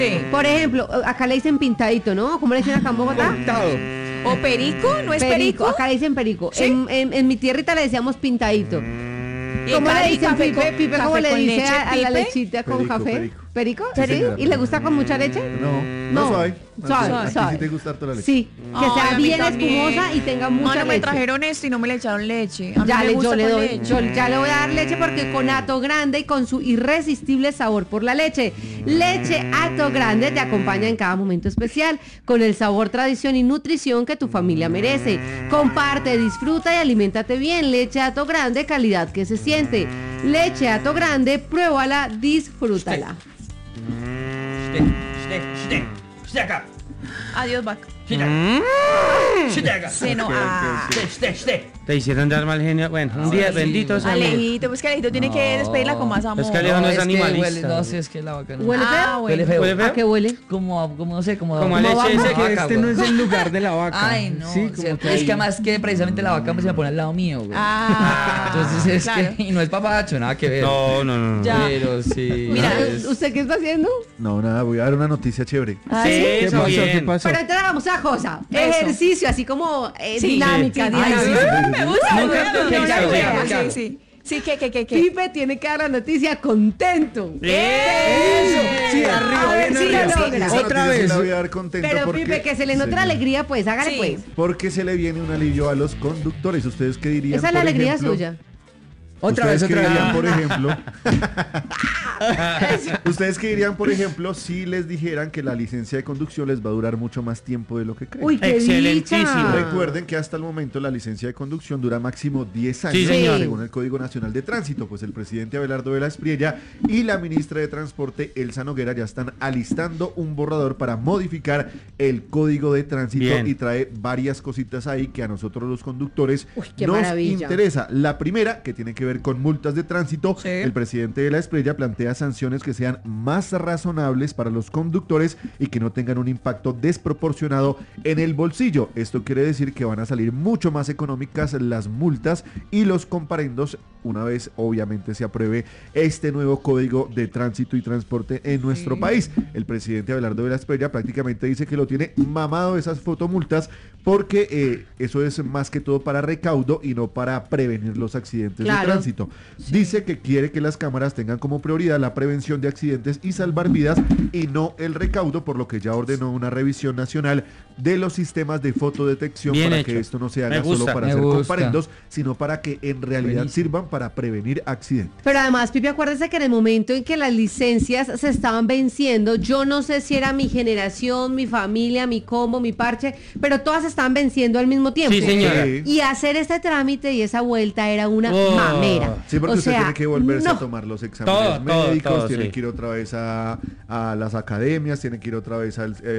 Por ejemplo, acá le dicen pintadito, ¿no? ¿Cómo le dicen acá en Bogotá? Pintado. ¿O perico? ¿No es perico? Acá le dicen perico. ¿Sí? En mi tierrita le decíamos pintadito. ¿Y ¿Cómo le dicen café Pipe? ¿Pipe cómo café le con dice leche, a la Pipe? lechita con Perico, café? perico. ¿Perico? Sí, ¿Sí? señora. ¿Y le gusta con mucha leche? No, suave. Suave, Aquí suave. sí te gusta harto la leche. Sí, que Ay, sea a mí bien también. espumosa y tenga mucha Mano, me leche. trajeron esto y no me le echaron leche. A mí Ya me le, gusta yo le con doy, leche. yo ya le voy a dar leche porque con Hato Grande y con su irresistible sabor por la leche. Leche Hato Grande te acompaña en cada momento especial con el sabor, tradición y nutrición que tu familia merece. Comparte, disfruta y aliméntate bien. Leche Hato Grande, calidad que se siente. Leche Hato Grande, pruébala, disfrútala. Adiós, vaca. Se no. Te hicieron dar mal genio. Bueno, un día bendito sea. Alejito, pues que Alejito tiene que despedirla con más amor. Es que Alejo no es que animalista. huele, no, sí, es que la vaca no. ¿Huele feo? Ah, Huele bueno. feo. ¿Huele feo? ¿A qué huele? Como no sé, como Como a leche vaca. ese Que este no es el lugar de la vaca. Ay, no. Sí, o sea, como que es ahí- que además que precisamente la vaca se me pone al lado mío, güey. Ah, Entonces es claro. que, y no es papacho, nada que ver. No, no, no. Ya. Pero sí. Mira, es- ¿Usted qué está haciendo? No, nada, voy a dar una noticia chévere. Ah, Sí, ¿sí? ¿Qué eso pasó? bien. ¿Qué pasó? Pero entonces hagamos una cosa. Eso. Ejercicio, así como Sí, dinámica. sí, dinámica. sí. Me gusta. Nunca bueno, te no, pensado, no, ¿qué hago? no, ¿Qué hago? Sí, sí. Sí, ¿qué? Pipe tiene que dar la noticia contento. Eso. Sí, A arriba, ver bien si lo arriba. logra. Esa Otra noticia sí vez. la voy a dar contento Pero porque, Pipe, que se le note la Señor, alegría, pues, hágale Sí. pues. porque se le viene un alivio a los conductores. ¿Ustedes qué dirían? Esa es la por alegría ejemplo? suya. Otra vez, ¿Ustedes qué otra dirían, vez. por ejemplo? ¿Ustedes qué dirían, por ejemplo, si les dijeran que la licencia de conducción les va a durar mucho más tiempo de lo que creen? Uy, qué Excelentísimo. dicha. Recuerden que hasta el momento la licencia de conducción dura máximo 10 años, Sí, señor. según el Código Nacional de Tránsito. Pues el presidente Abelardo de la Espriella y la ministra de Transporte, Elsa Noguera, ya están alistando un borrador para modificar el Código de Tránsito Bien. y trae varias cositas ahí que a nosotros los conductores Uy, qué nos maravilla. interesa. La primera, que tiene que ver con multas de tránsito, Sí. el presidente de la Espriella plantea sanciones que sean más razonables para los conductores y que no tengan un impacto desproporcionado en el bolsillo. Esto quiere decir que van a salir mucho más económicas las multas y los comparendos una vez obviamente se apruebe este nuevo Código de Tránsito y Transporte en nuestro país. El presidente Abelardo de la Espriella prácticamente dice que lo tiene mamado esas fotomultas porque eso es más que todo para recaudo y no para prevenir los accidentes Claro. de tránsito. Dice que quiere que las cámaras tengan como prioridad la prevención de accidentes y salvar vidas y no el recaudo, por lo que ya ordenó una revisión nacional de los sistemas de fotodetección Bien para hecho. que esto no se Me haga gusta. solo para Me hacer gusta. comparendos, sino para que en realidad Buenísimo. sirvan para prevenir accidentes. Pero además, Pipe, acuérdese que en el momento en que las licencias se estaban venciendo, yo no sé si era mi generación, mi familia, mi combo, mi parche, pero todas se estaban venciendo al mismo tiempo. Sí, señora. Sí. Y hacer este trámite y esa vuelta era una Oh. mamera. Sí, porque O usted sea, tiene que volverse no. a tomar los exámenes Todo, médicos, todo, tiene sí. que ir otra vez a las academias, tiene que ir otra vez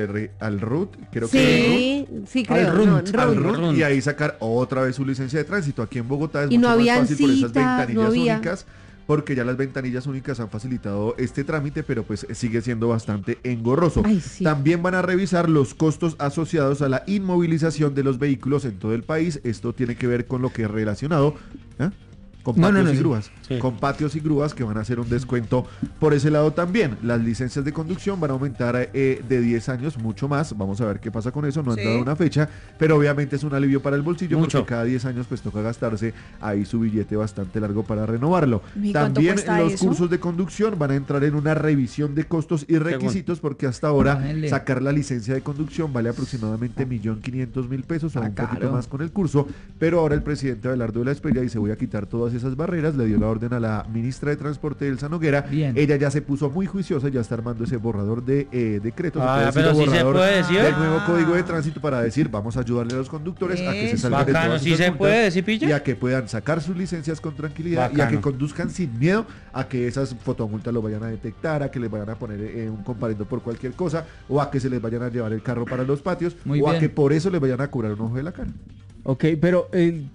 al RUT, creo que Sí, sí creo. Al RUNT, no, al RUNT. RUT, y ahí sacar otra vez su licencia de tránsito. Aquí en Bogotá es Y no mucho más habían fácil por esas citas, no ventanillas había. únicas, porque ya las ventanillas únicas han facilitado este trámite, pero pues sigue siendo bastante engorroso. Ay, sí. También van a revisar los costos asociados a la inmovilización de los vehículos en todo el país. Esto tiene que ver con lo que es relacionado con No, patios no, y sí. grúas. Sí. Con patios y grúas que van a hacer un descuento por ese lado también. Las licencias de conducción van a aumentar de 10 años, mucho más. Vamos a ver qué pasa con eso. No han Sí. dado una fecha, pero obviamente es un alivio para el bolsillo Mucho. porque cada 10 años pues toca gastarse ahí su billete bastante largo para renovarlo. ¿Y cuánto También cuesta los eso? cursos de conducción van a entrar en una revisión de costos y requisitos porque hasta ahora Ándale. sacar la licencia de conducción vale aproximadamente 1.500.000 pesos o un poquito caro. más con el curso, pero ahora el presidente Abelardo de la Espriella dice voy a quitar todas esas barreras, le dio la orden a la ministra de Transporte, Elsa Noguera. Bien. Ella ya se puso muy juiciosa, ya está armando ese borrador de decretos, Ah, se puede pero decir, sí se borrador puede decir. del nuevo Código de Tránsito para decir vamos a ayudarle a los conductores a que se Eso. salgan de Bacano, todas ¿sí esas se multas puede decir, Pilla? y a que puedan sacar sus licencias con tranquilidad y a Bacano. que conduzcan sin miedo a que esas fotomultas lo vayan a detectar, a que les vayan a poner un comparendo por cualquier cosa o a que se les vayan a llevar el carro para los patios Muy o a bien. que por eso les vayan a cobrar un ojo de la cara. Ok, pero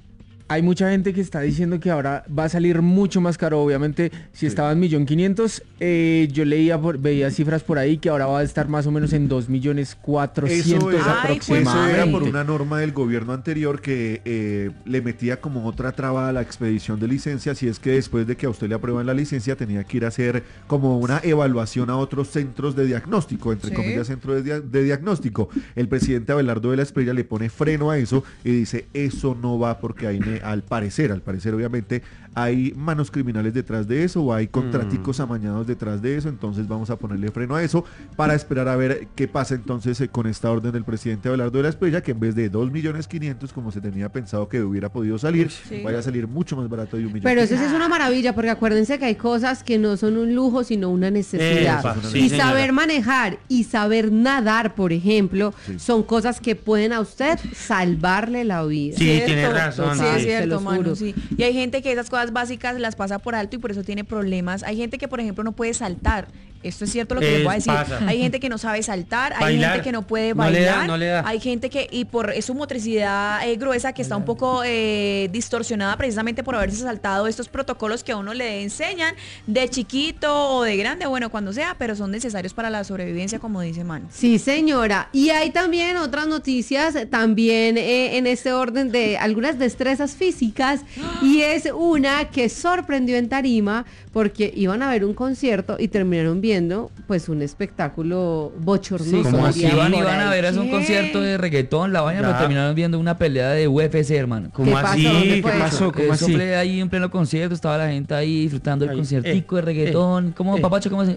hay mucha gente que está diciendo que ahora va a salir mucho más caro. Obviamente, si estaba en 1.500.000, yo veía cifras por ahí que ahora va a estar más o menos en 2.400.000 Eso aproximadamente. era por una norma del gobierno anterior que le metía como otra traba a la expedición de licencias, y es que después de que a usted le aprueban la licencia tenía que ir a hacer como una evaluación a otros centros de diagnóstico, entre comillas centros de diagnóstico. El presidente Abelardo de la Espriella le pone freno a eso y dice, eso no va porque hay, al parecer obviamente, hay manos criminales detrás de eso o hay contraticos amañados detrás de eso, entonces vamos a ponerle freno a eso para esperar a ver qué pasa entonces con esta orden del presidente Abelardo de la Espriella, que en vez de 2.500.000 como se tenía pensado que hubiera podido salir, vaya a salir mucho más barato de 1 millón. Pero eso sí es una maravilla, porque acuérdense que hay cosas que no son un lujo, sino una necesidad. Sí, y señora. saber manejar y saber nadar, por ejemplo, son cosas que pueden a usted salvarle la vida. Sí, ¿Cierto? tiene razón. Sí, sí, es se cierto, los mano, juro. sí. Y hay gente que esas cosas básicas las pasa por alto y por eso tiene problemas. Hay gente que, por ejemplo, no puede saltar. Esto es cierto lo que les voy a decir. Pasa. Hay gente que no sabe saltar, hay Bailar. gente que no puede No le da, bailar, no le da. hay gente que, y por su motricidad gruesa que está un poco distorsionada precisamente por haberse saltado estos protocolos que a uno le enseñan de chiquito o de grande, bueno, cuando sea, pero son necesarios para la sobrevivencia, como dice Man. Sí, señora. Y hay también otras noticias, también en este orden de algunas destrezas físicas, y es una que sorprendió en tarima porque iban a ver un concierto y terminaron viendo pues un espectáculo bochornoso. Sí, como así? si iban Por a ahí. ver es un ¿Qué? concierto de reggaetón, la vaina, Ya. pero terminaron viendo una pelea de UFC, hermano. ¿Cómo ¿Qué pasó? así? ¿Dónde ¿Qué fue eso? pasó? ¿Cómo Eso así? fue ahí en pleno concierto, estaba la gente ahí disfrutando del Ahí, conciertico de reggaetón. ¿Cómo, papacho? ¿Cómo así?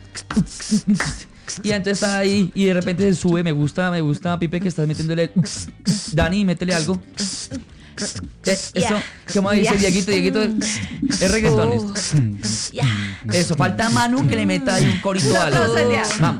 Y entonces está ahí y de repente se sube, me gusta, Pipe, que estás metiéndole. Dani, métele algo. Eso, ¿cómo dice Dieguito? Es reggaetón esto. Eso, falta Manu que le meta ahí un corito a algo. Vamos.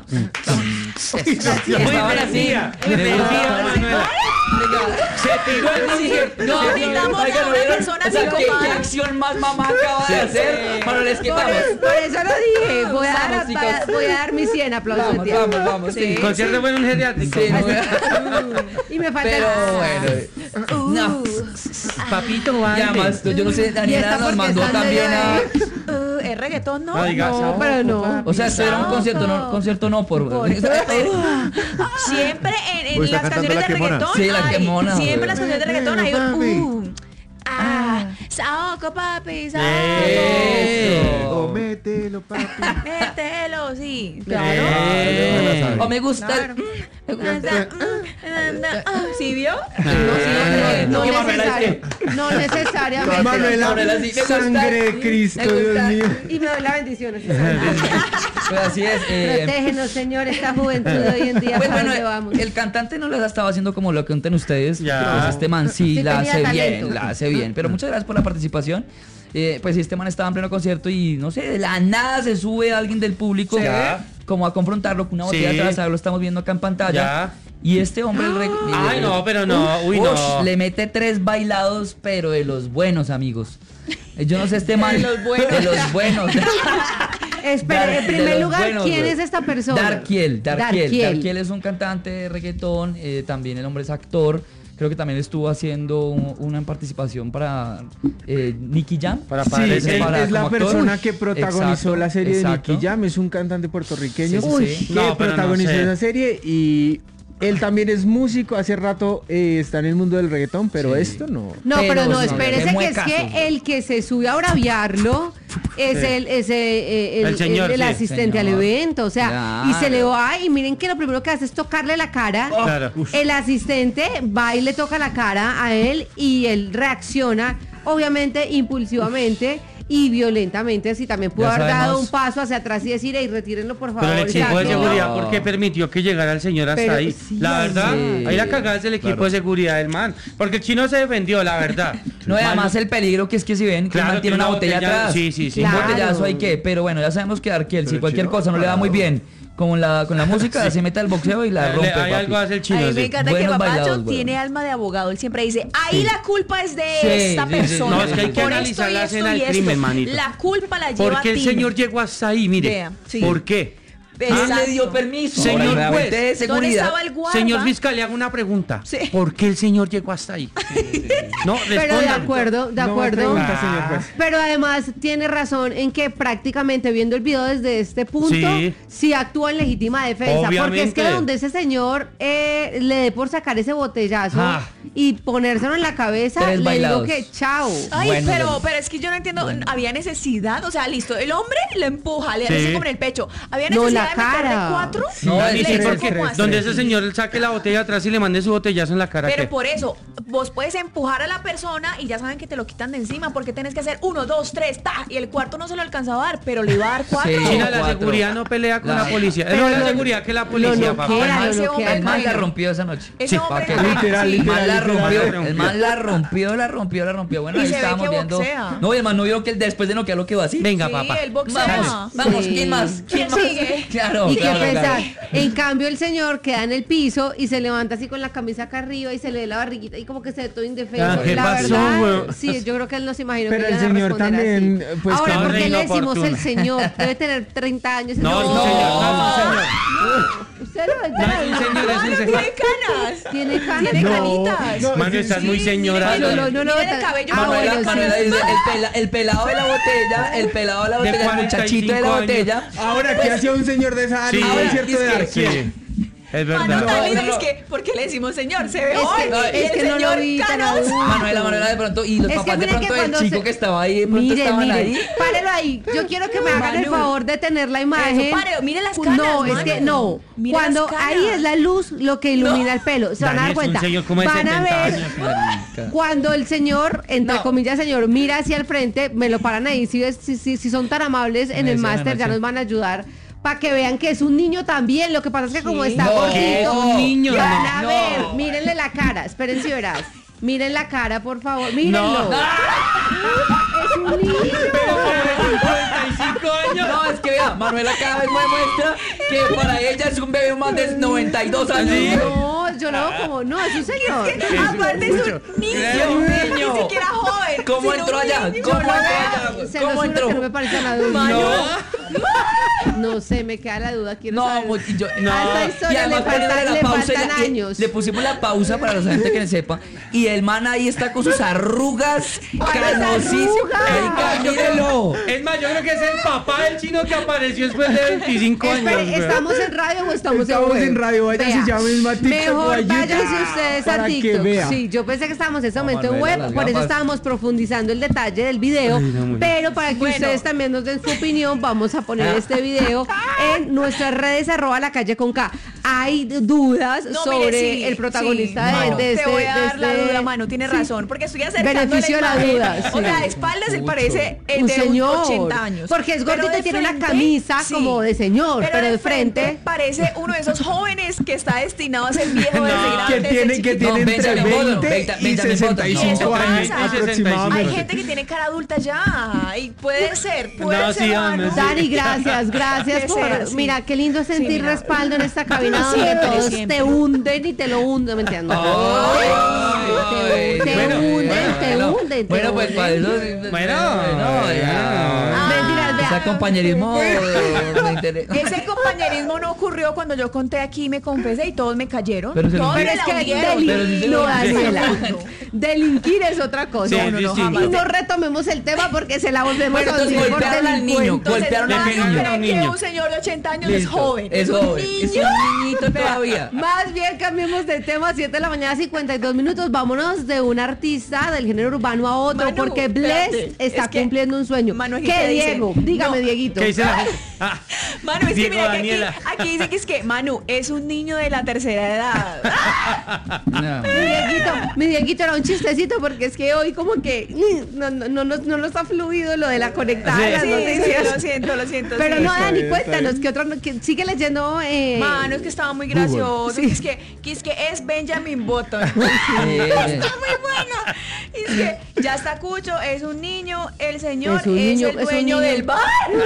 Muy merecida, muy merecida, Manuela. Se tiró el concierto. No, necesitamos a una persona ¿Qué psicópata. acción más mamá acaba de hacer? Manuel, es que Por vamos. eso lo dije, voy a, Vamos, dar, chicos. voy a dar mis 100 aplausos. de tiempo. Vamos. Sí. El concierto fue en un geriátrico. Sí, no, Y me falta pero el- bueno. No. Papito, Y baile. además, yo no sé, Y Daniela esta nos porque mandó están también a... Es reggaetón, ¿no? No digas, No, pero no. O sea, esto era un concierto no por... Siempre en Pues está las cantando canciones La de Quemona. reggaetón. Sí, La hay- Quemona, siempre en güey. las canciones de reggaetón hay Mami. un. Saoco, papi, saoco. O mételo, papi. Mételo, sí. Claro. O me gusta... Claro. ¿Sí vio? No, Y Manuela, necesario, no necesariamente. Manuela, sí, me gusta. Sangre de Cristo, Me gusta. Dios mío. Y me doy la bendición. Pues así es. Protégenos, Señor, esta juventud de hoy en día. Pues ¿para bueno, dónde vamos? el cantante no lo estaba haciendo como lo cuentan ustedes. Ya. que, pues este man sí, Sí la tenía hace talento. bien, la hace bien. Pero muchas gracias por la participación. Pues este man estaba en pleno concierto y no sé, de la nada se sube alguien del público Ya. como a confrontarlo con una botella Sí. atrás, lo estamos viendo acá en pantalla. Ya. Y este hombre Ay, no, pero no. Uy, no. le mete 3 bailados, pero de los buenos, amigos. Yo no sé este man. De los buenos. De los buenos. Espera, en de primer los lugar, buenos, ¿quién güey. es esta persona? Darkiel. Darkiel. Darkiel es un cantante de reggaetón, también el hombre es actor. Creo que también estuvo haciendo una participación para Nicky Jam. Para Sí, parecer. él para- es la como actor. persona que protagonizó Exacto, la serie exacto. de Nicky Jam, es un cantante puertorriqueño Sí, sí, sí. que No, pero no protagonizó sé. esa serie y él también es músico, hace rato está en el mundo del reggaetón, pero Sí. esto no. No, pero Pero no, sí, espérese de que es muecazos. que el que se sube a braviarlo es El señor, el sí. asistente al Señor. evento, o sea, y se le Claro. va y miren que lo primero que hace es tocarle la cara. Claro. El asistente va y le toca la cara a él y él reacciona, obviamente, impulsivamente y violentamente, así también pudo Ya haber dado sabemos. un paso hacia atrás y decir, ey, retírenlo por favor. Pero el equipo de sáquenlo". seguridad, ¿por qué permitió que llegara el señor hasta Pero ahí? sí, La verdad, sí. ahí la cagada es del equipo de seguridad del man. Porque el chino se defendió, la verdad. No, y además Man, el peligro que es que si ven, que Claro, el man tiene tiene una una botella botella- atrás. sí, sí, sí. Un Claro. botellazo hay que, pero bueno, ya sabemos que Darkiel, si Pero cualquier chino, cosa no le va muy bien con la música, se mete al boxeo y la rompe, hay papi. algo hace el chino. A mí sí. me encanta que Buenos Papacho bailados, güey. tiene alma de abogado. Él siempre dice, ahí la culpa es de Sí, esta sí, sí. persona. No, es que hay que Por analizar esto y la esto escena y del esto. crimen, manito. La culpa la lleva ¿Por qué a el ti. señor llegó hasta ahí? Mire, Vea, sí. ¿por qué? ¿Quién le dio permiso? Señor Ahora, juez, de ¿Dónde seguridad. estaba el guarda? Señor fiscal, le hago una pregunta. Sí. ¿Por qué el señor llegó hasta ahí? No, Pero de respondan. acuerdo, de No me acuerdo. pregunta, señor juez. Pero además tiene razón en que prácticamente viendo el video desde este punto, sí actúa en legítima defensa. Porque es que Obviamente. donde ese señor le dé por sacar ese botellazo y ponérselo en la cabeza, 3 le digo bailados. que chao. Ay, Bueno, pero es que yo no entiendo, ¿había necesidad? O sea, listo, el hombre lo empuja, le Sí. hace como en el pecho. ¿Había No, necesidad la de meterle cara. 4? No, Dani, es sí, que- porque ¿cómo así? donde ese señor saque la botella atrás y le mande su botellazo en la cara. Pero ¿qué? por eso, vos puedes empujar a la persona y ya saben que te lo quitan de encima porque tenés que hacer 1, 2, 3, ta, y el cuarto no se lo alcanzaba a dar, pero le iba a dar 4. Sí. China, la 4. seguridad no pelea con la policía. Es Pero más la lo- seguridad que la lo policía, papá. noquea, Ese lo hombre noquea. El man la Bueno. rompió esa noche. Ese ¿pa' hombre qué? no- Literal, sí. El man la rompió, literal. el man la rompió. Bueno, Y ahí se ve estábamos que viendo. boxea. No, y el man no vio que después de noquear lo quedó así. Venga, Sí, papá. el boxea. Vamos, Sí. ¿quién más? ¿Quién más? sigue? Claro, Y qué claro, pesar. claro. En cambio, el señor queda en el piso y se levanta así con la camisa acá arriba y se le ve la barriguita y como que se ve todo indefenso. Ah, ¿qué la pasó, verdad, weón? sí, yo creo que él no se imaginó Pero que el le iban a señor responder también, así. pues, Ahora, cabrón, ¿por qué le decimos inoportuno. el señor? Debe tener 30 años. No, es un señor, no, es un señor. Usted lo ve. No, es un señor, es un señor. Tiene canas. Tiene canas. Tiene No, canitas. no, Manu, estás muy señora. No, no, no, Miren el cabello. Ah, Manuela, bueno, sí. Manuela dice, el pelado de la botella, el pelado de la De botella, el muchachito de la 45 años. botella. Ahora, ¿qué hacía un señor de esa área? Sí. No es cierto de Ahora, dar es que- quién. Es Manu, verdad. Talina, no. es que, ¿por qué le decimos señor? Se ve Es hoy. que- y es el que no lo señor vi tan canas. adulto. Manuela de pronto, y los Es que papás de miren que pronto del cuando chico se- que estaba ahí, de pronto Miren, estaban miren, ahí. párelo ahí. Yo quiero que me hagan el Manu. favor de tener la imagen. Eso, párelo. Mire las canas, No, es Manu. que no. Mire Cuando las canas. ahí es la luz lo que ilumina el pelo. Se van a Dani dar es un cuenta. señor como de Van a 70 ver años. Marica. cuando el señor, entre No. comillas, señor, mira hacia el frente, me lo paran ahí. Si son tan amables en Me el decían máster, ya anoche. nos van a ayudar. Para que vean que es un niño también. Lo que pasa es que como está No, gordito, que es un niño, van a no. ver, mírenle la cara. Espérense y verás. Miren la cara, por favor. Mírenlo. Es un niño. 55 años. No, es que vea, Manuela cada vez me muestra que para ella es un bebé más de 92 años. ¿Sí? No, yo lo veo como, no, es un señor. Aparte es un niño. Es un niño. Ni siquiera joven. ¿Cómo sino entró un allá? niño. ¿Cómo Yo lo entró veo, allá? se los ¿Cómo juro entró? que no me parece tan adulto. No. No sé, me queda la duda. Quiero No, saber. yo, A esta historia y además le faltan- poniéndole le la pausa faltan y años. le pusimos la pausa para la gente que no sepa y el man ahí está con sus arrugas canosísimas. Marica, mírelo. Es más, yo creo que es el papá del chino que apareció después de 25 años. Espere, güey. ¿estamos en radio o estamos Estamos web? en radio, váyanse Vea, ya mismo a TikTok o a Mejor YouTube váyanse ustedes a para que TikTok. vea. Sí, yo pensé que estábamos en ese momento en Manuela, web, las por eso gafas. estábamos profundizando el detalle del video. Ay, no, muy pero para que Bueno. ustedes también nos den su opinión, vamos a poner este video en nuestras redes @lacalle_con_k. Hay dudas No, sobre mire, sí, el protagonista sí. de, Manu, de este. te voy a de dar la este- duda, Manu, tiene Sí. razón, porque estoy acercando Beneficio de la imagen. duda, O sí. sea, de espaldas él parece Un de señor. 80 años. Porque es Pero gordito y de tiene una frente, camisa sí. como de señor, pero de frente. parece uno de esos jóvenes que está destinado a ser viejo desde grande. Que desde tiene chiquito. No, entre Benjamin Button, 20 y Benjamin Button, 65 no. años Eso pasa. aproximadamente. Hay gente que tiene cara adulta ya. Y puede ser, puede No, ser. sí, Manu. hombre, sí. Dani, gracias Que por... sea, sí. Mira, qué lindo sentir mira. respaldo en esta cabina Siempre, donde todos siempre. te hunden y te lo hunden, ¿me entiendes? Ay, Te bueno, hunden, te bueno, hunden, te bueno, pues hunden. para eso. Bueno, ya. Mentiras, vea. Ese compañerismo me interesa. Ese compañerismo no ocurrió cuando yo conté aquí y me confesé y todos me cayeron. Pero se lo todos Pero me es que la hundieron. Pero sí se lo- no, Daniela, Sí. delinquir es otra cosa. Sí, No, no, distinto. jamás. Y no retomemos el tema porque se la volvemos Bueno, a entonces hundir por golpearon al niño, delincuente. golpearon al Entonces, niño. ¿no creen que niño. un señor de 80 años Listo. es joven? Es joven. Es niño. un niñito todavía. Más bien cambiemos de tema, 7 de la mañana, 52 minutos. Vámonos de un artista del género urbano a otro, Manu, porque Bless espérate, está es que- cumpliendo un sueño. Manu, ¿qué ¿Qué, dice? Diego? Dígame, No. Dieguito. ¿Qué dice la gente? Ah, Manu, es que Diego, mira que Daniela. aquí dice que es que Manu es un niño de la tercera edad. No. Mi Dieguito era un chistecito porque es que hoy como que no nos ha fluido lo de la conectada de las Sí, noticias. lo siento. Pero sí. no, Dani, bien, cuéntanos, ¿qué otro? Sigue leyendo. Mano, es que estaba muy gracioso. Sí. Que es Benjamin Button. Sí. Está muy bueno. Y dice, ya está Cucho, es un niño, el señor Es un niño, el es un dueño niño. del bar.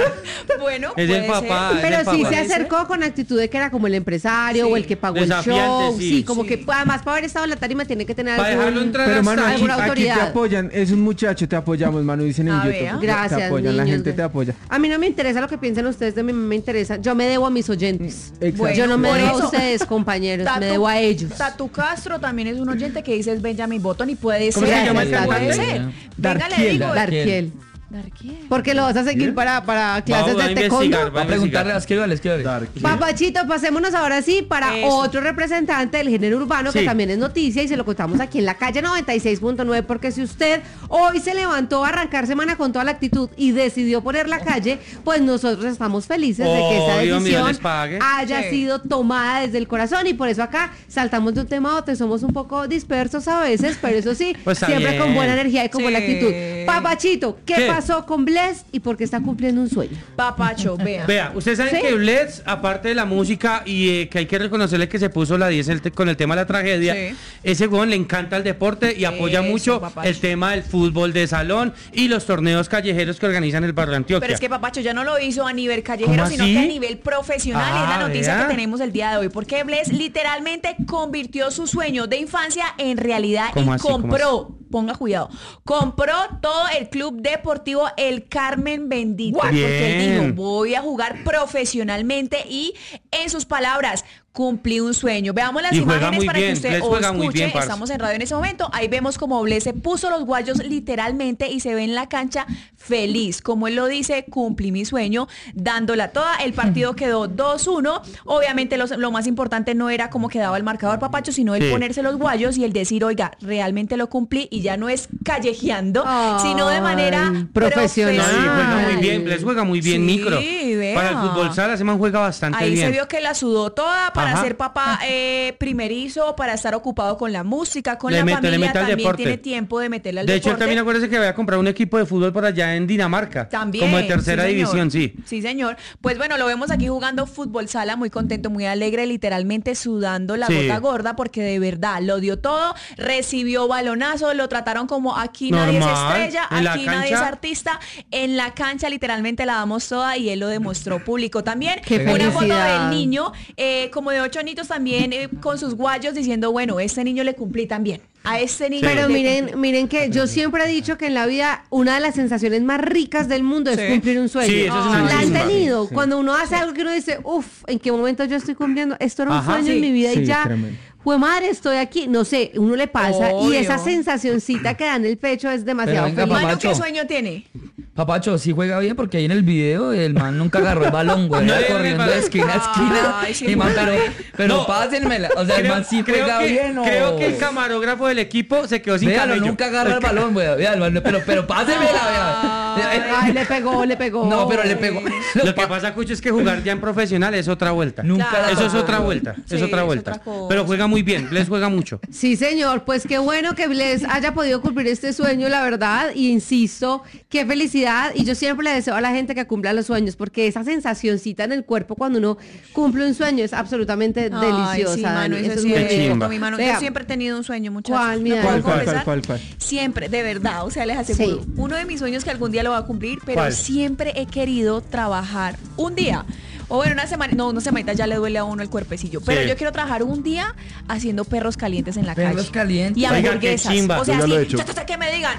Bueno, Es el puede papá. ser. Pero el sí papá. se acercó con actitud de que era como el empresario Sí. o el que pagó el Desafiante, show. sí. Sí, como Sí. que además para haber estado en la tarima tiene que tener Para dejarlo entrar Pero mano, hasta aquí, alguna aquí te autoridad. apoyan, es un muchacho, te apoyamos, mano, dicen en Ah, YouTube. vea. Te Gracias, apoyan, la niños, gente de- te apoya. A mí no me interesa lo que piensen ustedes de mí, me interesa. Yo me debo a mis oyentes. Exacto. Yo no me por debo a eso, ustedes, compañeros, Tatu- me debo a ellos. Tatu Castro también es un oyente que dice es Benjamin Button y puede ¿Cómo ser. se llama el puede cantante? ser. Venga, le Darkiel, digo. Darkiel. Darkiel. Porque lo vas a seguir para clases Va a de investigar, taekwondo. Va a preguntarle, escríbale. Darky. Papachito, pasémonos ahora sí para Eso. otro representante del género urbano que Sí. también es noticia y se lo contamos aquí en la calle 96.9 porque si usted hoy se levantó a arrancar semana con toda la actitud y decidió poner la calle, pues nosotros estamos felices de que esa Obvio, Dios decisión les pague. haya Sí. sido tomada desde el corazón y por eso acá saltamos de un tema a otro, somos un poco dispersos a veces, pero eso sí, Pues está siempre bien. con buena energía y con Sí. buena actitud. Papachito, ¿qué ¿Qué? pasó con Bless y por qué está cumpliendo un sueño? Papacho, vea. Vea, ustedes saben ¿Sí? que Blitz, aparte de la música y que hay que reconocerle que se puso la 10 con el tema de la tragedia, Sí. ese weón le encanta el deporte y apoya Eso, mucho papacho. el tema del fútbol de salón y los torneos callejeros que organizan el barrio Antioquia. Pero es que Papacho ya no lo hizo a nivel callejero, ¿Cómo sino así? que a nivel profesional. Ah, Es la noticia vea. que tenemos el día de hoy. Porque Bless literalmente convirtió su sueño de infancia en realidad ¿Cómo y así? ¿Cómo compró, ponga cuidado, compró todo el club deportivo El Carmen Bendito. Porque él Bien. dijo, voy a jugar profesionalmente y en sus palabras, cumplí un sueño. Veamos las Y juega imágenes muy para bien, que usted Bless juega muy escuche. bien, parce. Estamos en radio en ese momento. Ahí vemos como Bless se puso los guayos literalmente y se ve en la cancha feliz. Como él lo dice, cumplí mi sueño, dándola toda. El partido quedó 2-1. Obviamente lo más importante no era cómo quedaba el marcador, Papacho, sino el Sí. ponerse los guayos y el decir, oiga, realmente lo cumplí y ya no es callejeando, sino de manera Ay, profesional. No, y juega muy Ay. bien, Bless juega muy bien, Sí, micro. vea. Para el fútbol sala, ese man juega bastante Ahí bien. se vio que la sudó toda para Ajá. ser papá primerizo, para estar ocupado con la música, con Le la mete familia. al También deporte. tiene tiempo de meterle al De hecho, él deporte. también acuérdese que había comprado un equipo de fútbol por allá en Dinamarca. También. Como de tercera sí, señor. división, sí. Sí, señor. Pues bueno, lo vemos aquí jugando fútbol sala, muy contento, muy alegre, literalmente sudando la Sí. gota gorda, porque de verdad lo dio todo, recibió balonazo, lo trataron como aquí nadie es Normal. estrella, En la aquí nadie es cancha. artista. En la cancha literalmente la damos toda y él lo demostró público también. Qué Una foto felicidad. del niño, como de 8 añitos también, con sus guayos diciendo, bueno, este niño le cumplí también. A este niño Pero le miren, cumplí. miren que yo siempre he dicho que en la vida una de las sensaciones más ricas del mundo es Sí. cumplir un sueño. Sí, eso es una ¿La han chimba. tenido? Sí. Cuando uno hace algo que uno dice, uff, ¿en qué momento yo estoy cumpliendo? Esto era un Ajá. sueño en Sí. mi vida y Sí, ya. tremendo. Fue madre, estoy aquí. No sé, uno le pasa y Obvio. esa sensacioncita que da en el pecho es demasiado Pero venga, feliz. Manu, Papacho. ¿qué sueño tiene? Papacho, sí juega bien porque ahí en el video el man nunca agarró el balón, güey. No Era le dio el corriendo balón. de esquina a esquina. Ay, sí, y man, juega pero No. pásenmela. O sea, el man sí juega bien, ¿o? creo que el camarógrafo del equipo se quedó sin Véalo, cabello. nunca agarra el balón, güey. Véalo, pero pásenmela, vea. Ay, le pegó. No, pero le pegó. Lo que pasa, Cucho, es que jugar ya en profesional es otra vuelta. Nunca Claro. la Eso es tocó, otra güey. vuelta, Sí, es otra es vuelta. otra cosa. Pero juega muy bien, Les juega mucho. Sí, señor, pues qué bueno que Bless haya podido cumplir este sueño, la verdad, y insisto, qué felicidad, y yo siempre le deseo a la gente que cumpla los sueños, porque esa sensacioncita en el cuerpo cuando uno cumple un sueño es absolutamente deliciosa. Ay, sí, mano, Dani, eso es sí muy es Qué rico. chimba. mi mano. Vea. Yo siempre he tenido un sueño, muchachos. ¿Cuál, mi ¿Lo Dani? puedo ¿Cuál, confesar? cuál? Siempre, de verdad, o sea, les aseguro. Sí. Uno de mis sueños que algún día lo voy a cumplir, pero ¿Cuál? siempre he querido trabajar un día. O bueno, una semana, no, una semanita ya le duele a uno el cuerpecillo. Pero Sí. yo quiero trabajar un día haciendo perros calientes en la Perros calle. calientes. Y Oiga, qué hamburguesas. chimba. O sea, Yo ya lo he sí, hecho. que me digan,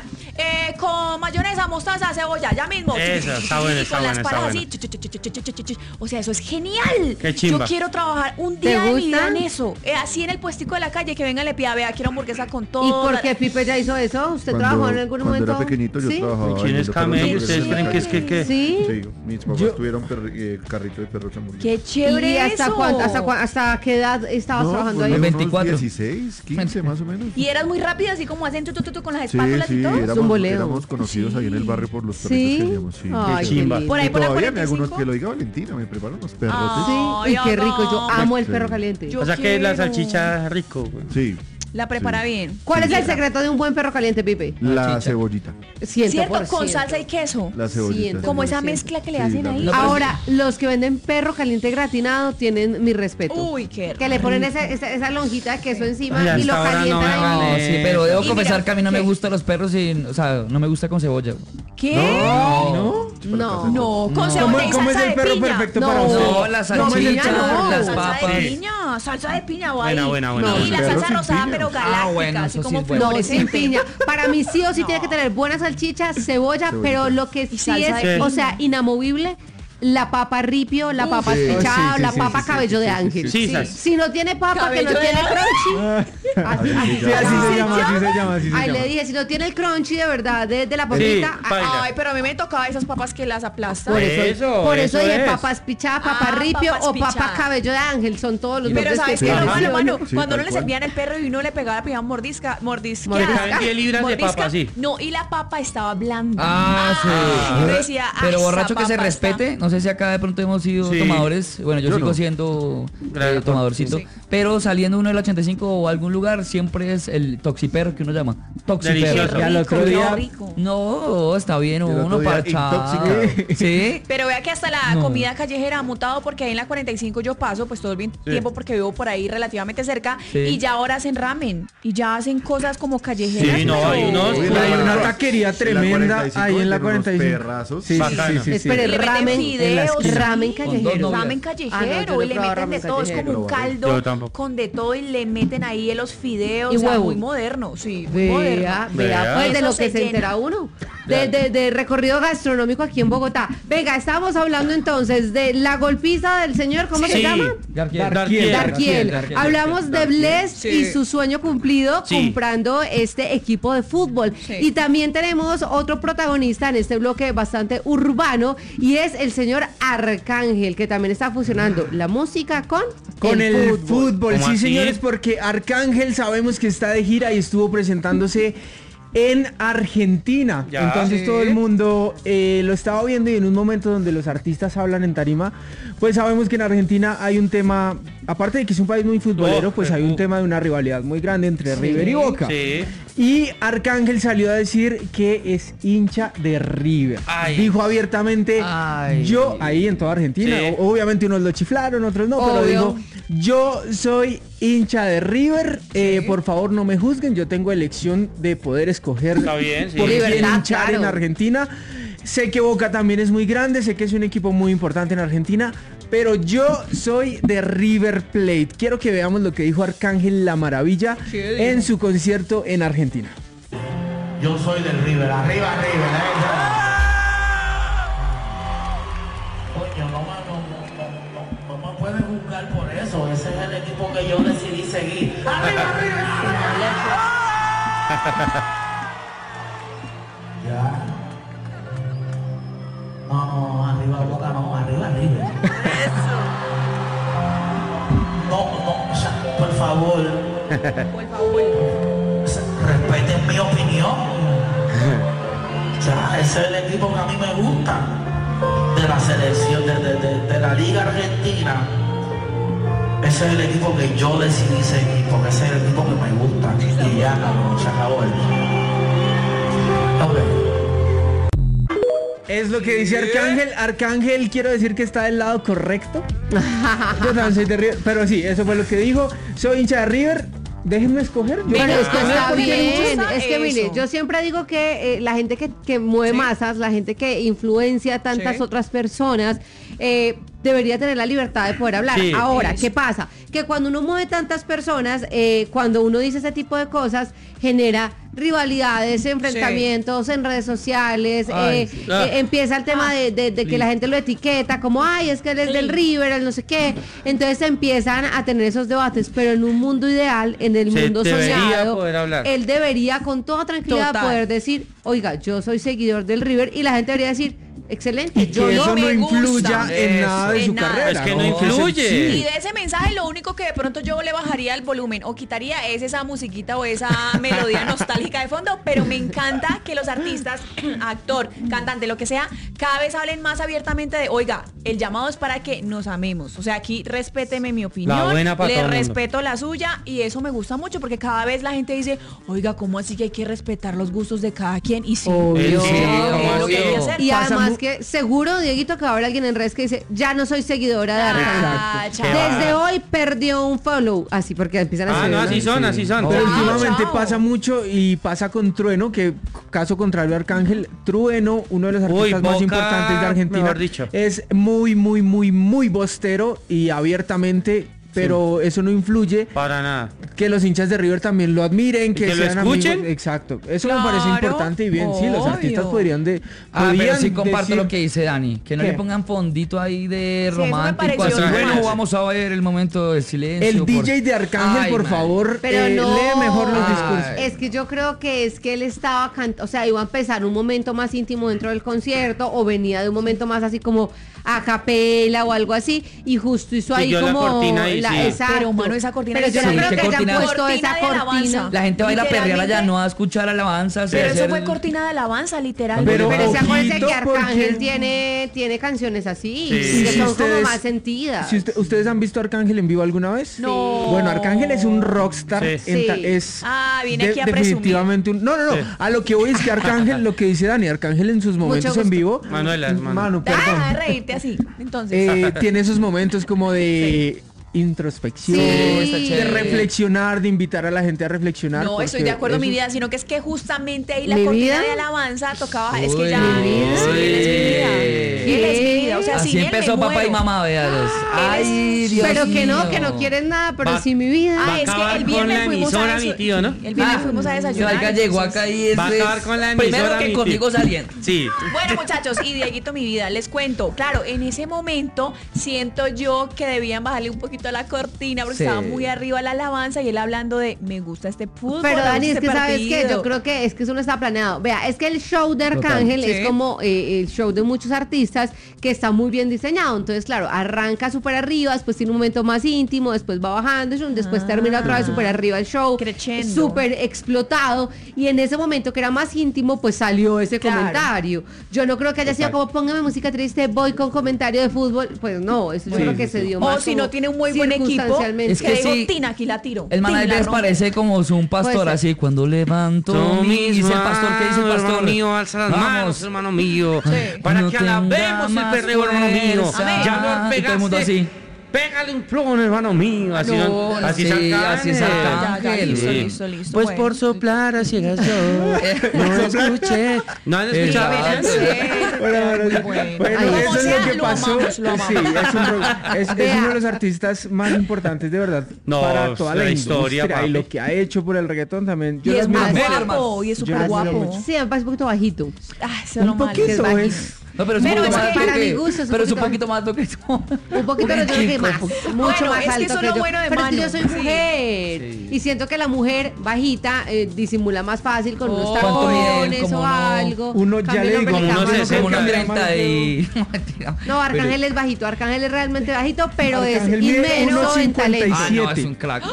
con mayonesa, mostaza, cebolla, ya mismo. Eso, está bueno, Y está con las bueno, está palas bueno. así. O sea, eso es genial. Qué chimba. Yo quiero trabajar un ¿Te día de mi gusta? vida en eso. Así en el puestico de la calle, que venga y le pida, vea, quiero hamburguesa con todo. ¿Y por qué Pipe ya hizo eso? ¿Usted trabajó en algún cuando momento? era pequeñito yo ¿Sí? trabajaba ¿Quién es vendiendo perros camello? hamburguesas ¿Ustedes en la creen que es calle. que? ¿Sí? Sí, mis papás Yo- tuvieron carrito de perros hamburguesas. Qué chévere ¿Y hasta, eso. hasta qué edad estabas trabajando pues, ahí? unos 24. 16, 15 más o menos. Y eras muy rápido, así como hacen tu con las Sí, espátulas sí, y todo. un voleo. éramos conocidos ahí en el barrio por los perritos ¿Sí? que teníamos. Sí. Ay, Qué qué chimba. lindo. Por ahí Y por la todavía me 45. algunos que lo diga Valentina, me preparan los perros. Ah. Sí, Ay, uy, qué rico. Yo haga. amo el Sí. perro caliente. Yo O sea que la quiero. salchicha rico, güey. Sí. La prepara bien. ¿Cuál es el secreto de un buen perro caliente, Pipe? La chicha. cebollita. 100%. ¿Cierto? Con salsa y queso. La cebollita. Siento. Como esa 100%. mezcla que le Sí, hacen la ahí. verdad. Ahora, los que venden perro caliente gratinado tienen mi respeto. Uy, qué Que le ponen esa lonjita de queso encima Ay, y lo hasta ahora no calientan me ahí. No, hagan sí, pero debo Y confesar mira, que a mí no me ¿qué? gustan los perros sin, o sea, no me gusta con cebolla. ¿Qué? ¿No? No. No, con No. cebolla y ¿Cómo es salsa el de perro piña. perfecto No. para usted? No, la salchicha, no. las Salsa papas. de piña, salsa de piña, guay. Buena. Y la Perro salsa sin rosada, piña. pero galáctica, bueno, así eso sí como es bueno. No, sin fluorescente. piña. Para mí sí o sí No. tiene que tener buena salchicha, cebolla, Cebollita. pero lo que sí salsa es, de o piña. sea, inamovible, la papa ripio, la papa sí. espichada, Sí, la sí, papa sí, sí, cabello sí, de sí, ángel. sí, sí. Si no tiene papa, que no Cabello de tiene ángel. crunchy. Así Sí, así se llama, así se llama, así se Ay, llama. le dije, si no tiene el crunchy de verdad de la papita. Sí, baila. Ay, pero a mí me tocaba esas papas que las aplastan. Por eso, Eso dije es. papa espichada, papa Ah, ripio papa o papa espichada. cabello de ángel. Son todos los Pero nombres ¿sabes que qué? Lo Ajá. malo, Manu, Sí, cuando tal uno le cual. servían el perro y uno le pegaba la primera mordisca. Caben 10 libras de papa, sí. No, y la papa estaba blanda. Ah, sí. Y yo decía, Pero esa borracho que se papa está- respete, no sé si acá de pronto hemos sido Sí. tomadores, bueno, yo Yo sigo no. siendo Claro, tomadorcito, sí. pero saliendo uno del 85 o algún lugar siempre es el toxiperro que uno llama. Toxiperro. Delicioso. Y al otro Rico, día- no, rico. No, está bien, Y el otro uno día parchado. intoxicado. Sí. Pero vea que hasta la No. comida callejera ha mutado porque ahí en la 45 yo paso pues todo el tiempo porque vivo por ahí relativamente cerca Sí. y ya ahora hacen ramen y ya hacen cosas como callejeras. Sí, no, pero- hay unos- Uy, Hay una la- taquería la tremenda 45 ahí en la tiene unos 45. perrazos. Sí, sí, Bacano. sí, sí. Espere, Le meten ramen, fideos, sí. ramen Con callejero. dos novias. Ramen Ah, no, yo callejero no y he le probado meten de ramen todo, es como un callejero. caldo Yo tampoco. con de todo y le meten ahí los fideos, Y o sea, huevo. muy moderno, sí, muy Vea, moderno. vea, pues de Eso lo que se llena. entera uno. De recorrido gastronómico aquí en Bogotá. Venga, estábamos hablando entonces de la golpiza del señor, ¿cómo se Sí. llama? Darkiel. Darkiel. Hablamos de Bless Sí. y su sueño cumplido Sí. comprando este equipo de fútbol. Sí. Y también tenemos otro protagonista en este bloque bastante urbano y es el señor Arcángel, que también está fusionando la música con El fútbol, ¿Cómo sí así? señores, porque Arcángel sabemos que está de gira y estuvo presentándose en Argentina. Ya. Entonces Sí. todo el mundo lo estaba viendo y en un momento donde los artistas hablan en tarima, pues sabemos que en Argentina hay un tema, aparte de que es un país muy futbolero, Oh, pues hay un tema de una rivalidad muy grande entre River y Boca. Sí. Y Arcángel salió a decir que es hincha de River. Ay. Dijo abiertamente, Ay. yo, ahí en toda Argentina, Sí. obviamente unos lo chiflaron, otros no, pero Obvio. dijo, yo soy hincha de River, por favor no me juzguen, yo tengo elección de poder escoger Está bien, sí. por quién Libertad, hinchar en claro. Argentina. Sé que Boca también es muy grande, sé que es un equipo muy importante en Argentina, pero yo soy de River Plate. Quiero que veamos lo que dijo Arcángel La Maravilla ¿Qué dijo? en su concierto en Argentina. Yo soy del River, arriba River, Coño, no me pueden juzgar por eso, ese es el equipo que yo decidí seguir. ¡Arriba River! Ya. No, arriba Boca, no, arriba River. No, o sea, por favor. Por favor. Respeten mi opinión. O sea, ese es el equipo que a mí me gusta de la selección, de la Liga Argentina. Ese es el equipo que yo decidí seguir, porque ese es el equipo que me gusta. Y ya, se acabó el... Ok. Es lo que dice Arcángel. Arcángel, quiero decir que está del lado correcto. Yo también soy de River, pero sí, eso fue lo que dijo. Soy hincha de River. Déjenme escoger. Yo Pero voy a es que escoger está porque me bien, gusta. es que mire, Eso. yo siempre digo que la gente que mueve masas, la gente que influencia a tantas Sí. otras personas, debería tener la libertad de poder hablar. Sí. Ahora, Eso. ¿qué pasa? Que cuando uno mueve tantas personas, cuando uno dice ese tipo de cosas, genera rivalidades, enfrentamientos en redes sociales, Ay, empieza el tema de que la gente lo etiqueta como, ay, es que él es del River, él no sé qué. Entonces empiezan a tener esos debates, pero en un mundo ideal, en el Se mundo debería soñado, poder hablar. él debería con toda tranquilidad Total. poder decir, oiga, yo soy seguidor del River y la gente debería decir, excelente. Y que Yo eso no no me gusta. influya en nada de En su nada. carrera. Es que no influye. Sí. Y de ese mensaje lo único que de pronto yo le bajaría el volumen o quitaría es esa musiquita o esa melodía nostálgica de fondo, pero me encanta que los artistas, actor, cantante, lo que sea, cada vez hablen más abiertamente de, oiga, el llamado es para que nos amemos. O sea, aquí respéteme mi opinión, La buena para le todo el mundo. respeto la suya y eso me gusta mucho porque cada vez la gente dice, oiga, ¿cómo así que hay que respetar los gustos de cada quien? Y sí, Obvio. es Sí, lo que hay que obvio. hacer. Y Pasa además mu- que seguro, Dieguito, que va a haber alguien en redes que dice, ya no soy seguidora de Arcángel. Ah, Exacto. chao. Desde hoy perdió un follow. Así, porque empiezan a Ah, seguir, no, ¿no? así son, así son. Pero Chao, últimamente chao. pasa mucho y pasa con Trueno, que caso contrario a Arcángel, Trueno, uno de los Uy, artistas más Boca, importantes de Argentina, mejor dicho. es muy bostero y abiertamente, pero eso no influye Para nada. que los hinchas de River también lo admiren, que que lo sean escuchen. amigos. Exacto, eso me parece Claro, importante y bien, sí, los artistas obvio. podrían Pero podrían sí comparto decir- lo que dice Dani, que no ¿Qué? le pongan fondito ahí de Sí, eso me romántico, así, pareció bueno, mal. vamos a ver el momento del silencio. El por- DJ de Arcángel, Ay, por man. favor, Pero no. lee mejor los Ay. discursos. Es que yo creo que es que él estaba o sea, iba a empezar un momento más íntimo dentro del concierto o venía de un momento más así como a capela o algo así y justo hizo ahí Siguió la como cortina ahí, sí. exacto. Pero, mano, esa cortina Pero es yo no Sí, creo ¿qué que hayan cortina? puesto Cortina esa de cortina. alabanza. La gente va a ir a perrear allá, Literalmente. no va a escuchar alabanzas. Pero y eso hacer- fue cortina de alabanza, literalmente. Pero- Pero se acuérdense que Ojito, Arcángel porque- tiene canciones así, Sí. que Si son ustedes- como más sentidas. Si ustedes han visto a Arcángel en vivo alguna vez? No. Bueno, Arcángel es un rockstar. Sí. Sí. Es viene aquí a presumir. definitivamente un... No. Sí. A lo que voy es que Arcángel, lo que dice Dani, Arcángel en sus momentos en gusto. vivo... Manuela, hermano. Manu, perdón. Deja de reírte así. Entonces, Tiene esos momentos como de introspección, Sí, está de chévere. reflexionar, de invitar a la gente a reflexionar. no, estoy porque de acuerdo, eso- mi vida, sino que es que justamente ahí la ¿Mi cortina vida? de alabanza tocaba, es Uy, que ya, mi vida. sí, él es mi vida. Él es mi vida, o sea, Así sin él empezó me papá muero. y mamá, véalos. Ay, Dios Pero que mío. no quieren nada, pero Va- sí mi vida. va- Ah, es que acabar el con viernes la fuimos emisora, a mi tío, ¿no? El viernes fuimos a Se desayunar. oiga, llegó entonces- acá y Va a ese- acabar con la Primero emisora, que mi conmigo tío. saliendo. Sí. Bueno, muchachos, y Dieguito, mi vida, les cuento. Claro, en ese momento siento yo que debían bajarle un poquito a la cortina porque Sí. estaba muy arriba la alabanza y él hablando de me gusta este fútbol. Pero me Dani, es gusta que este sabes que partido". yo creo que es que eso no está planeado. Vea, es que el show de Total. Arcángel Sí. es como el show de muchos artistas que está muy bien diseñado. Entonces, claro, arranca súper arriba, después tiene un momento más íntimo, después va bajando, después termina otra vez súper arriba el show, Crescendo. súper explotado. Y en ese momento que era más íntimo, pues salió ese Claro. comentario. Yo no creo que haya sido Total. como póngame música triste, voy con comentario de fútbol. Pues no, eso yo creo que se dio más. O si como no tiene un muy buen equipo, circunstancialmente. Es que que digo, sí. Tina, aquí la tiro. El Tin, la manager rompe. parece como un pastor, Puede ser. así, cuando levanto Tú mi... Dice el pastor, ¿qué dice el pastor? hermano mío, alza las manos, hermano mío. Para No que tenga alabemos el más perreo, hermano mío. fuerza. Ya lo Y todo el mundo pegaste. así. Pégale un plon, hermano mío. Así, No, así sí, es Arcángel. así es Arcángel. Ya, listo, Sí. listo. Pues bueno. por soplar a ciegas yo no escuché. ¿No han escuchado? Exacto. Bueno, Como eso es sea, lo que lo pasó. amamos, lo Sí, es uno de los artistas más importantes de verdad No, para toda la, la historia, industria y papi. lo que ha hecho por el reggaetón también. Y lo es admiro más mucho. guapo, y es Yo súper lo admiro guapo. mucho. Sí, me parece un poquito bajito. Ay, se Un lo mal, que poquito bajito. es. No, pero es un Pero poquito es más que alto para mi que... gusto es un Pero es un poquito poquito más alto que tú. Un poquito, pero yo creo que más. Mucho Bueno, más es que alto eso es que lo yo. bueno de Pero es que yo Manu. soy Sí. mujer. Y siento que la mujer bajita disimula más fácil con unos ¿Cuánto miden? tacones Como o no. algo. Uno ya Cambio le el digo, hombre le uno cambia se el Como hombre. unos Cambia más 30 y... Mentira. No, Arcángel es bajito. Arcángel es realmente bajito, pero Arcángel es mide inmenso en 1.57. talento. Ah, no, es un crack.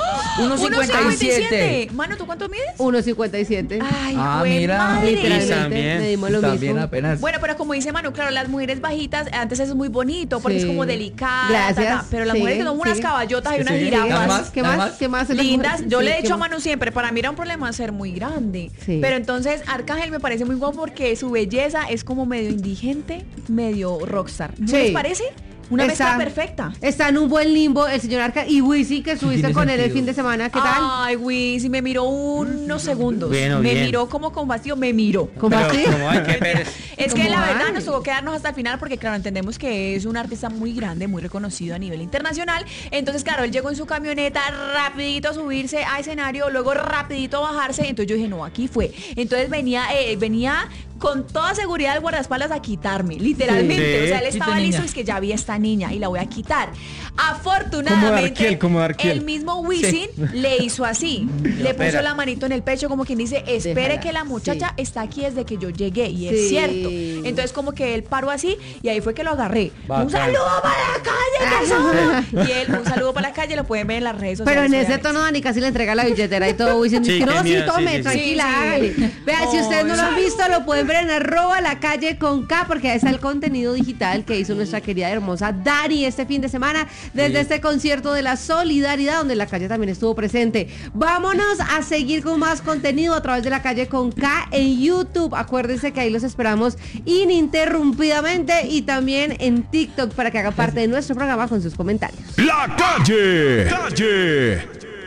1.57. Mano, ¿tú cuánto mides? 1.57. Ay, Ah, güey, mira. madre. Literalmente También. medimos lo También mismo. apenas. Bueno, pero como dice Manu, claro, las mujeres bajitas, antes eso es muy bonito, porque Sí. es como delicada, Gracias. pero las Sigue, mujeres que son unas sigue. caballotas y unas sigue. jirafas. Además, ¿Qué más? ¿Qué más? hacen las Lindas, mujeres? yo Sí, le he ¿qué dicho a más? Manu siempre, para mí era un problema ser muy grande. Sí. Pero entonces Arcángel me parece muy guapo porque su belleza es como medio indigente, medio rockstar. ¿No Sí. les parece? Una mezcla Está- perfecta. Está en un buen limbo el señor Arcángel. Y Wisin, que subiste tiene con él el sentido. fin de semana, ¿qué tal? Ay, güey, si me miró unos segundos. Bueno, me bien. miró como con vacío, me miró. ¿Cómo Pero, así? como hay que pereza. Es que ¿Cómo la verdad van? nos tocó quedarnos hasta el final porque claro, entendemos que es un artista muy grande, muy reconocido a nivel internacional. Entonces, claro, él llegó en su camioneta, rapidito a subirse a escenario, luego rapidito a bajarse. Entonces yo dije, no, aquí fue. Entonces venía con toda seguridad el guardaespaldas a quitarme, literalmente. Sí. O sea, él Sí, estaba niña. listo, es que ya vi a esta esta niña y la voy a quitar. Afortunadamente, como Darkiel. el mismo Wisin le hizo así. Le puso espera. la manito en el pecho como quien dice, espere Déjala, que la muchacha está aquí desde que yo llegué. Y Sí. es cierto. Entonces como que él paró así y ahí fue que lo agarré. Bacán. Un saludo para la calle, que son. Y él, un saludo para la calle, lo pueden ver en las redes sociales. Pero en ese obviamente. tono Dani casi le entrega la billetera y todo Wisin Sí, dice, qué no, sí, miedo, tome, sí, sí, tranquila, sí. hágale. Vean, si ustedes no lo han Ay. visto, lo pueden ver en @la calle con K, porque ahí está el contenido digital que hizo nuestra querida hermosa Dani este fin de semana, desde este concierto de la solidaridad, donde la calle también estuvo presente. Vámonos a seguir con más contenido a través de La Calle con K en YouTube. Acuérdense que ahí los esperamos ininterrumpidamente y también en TikTok para que hagan parte de nuestro programa con sus comentarios. La calle.